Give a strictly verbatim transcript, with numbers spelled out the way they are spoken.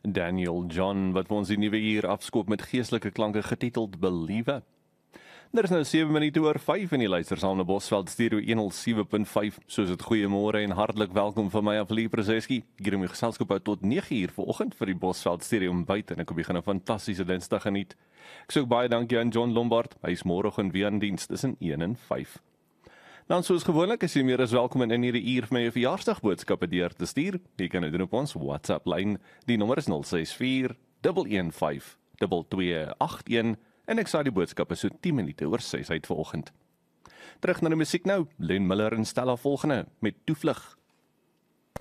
Daniel John, wat vir ons die nuwe uur afskoop met geestelike klanke getiteld Believe. Er is nou sewe minute oor vyf en die luister saam na Bosveld Stereo honderd sewe punt vyf, soos het goeiemôre en hartlik welkom van my af Lee Prezeski. Ek hier om die geselskap hou tot nege uur vanoggend vir die Bosveld Stereo ontbyt en ek hoop jy gaan 'n fantastiese Dinsdag geniet. Ek sê ook baie dankie aan John Lombard, hy is môreoggend weer in diens tussen een en vyf. Dan soos gewoonlik is jy meer as welkom in in hierdie uur vir my 'n verjaarsdagboodskappe deur te stuur. Jy kan dit doen op ons WhatsApp lyn. Die nommer is nul ses vier een een vyf twee twee agt een en ek saai die boodskappe so tien minute oor ses uit vanoggend. Terug na die musiek nou. Len Miller en Stella volgende met Toevlug.